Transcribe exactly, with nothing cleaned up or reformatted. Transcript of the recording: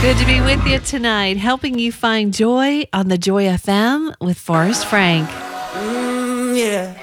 Good to be with you tonight, helping you find joy on the Joy F M with Forrest Frank. Mm, yeah.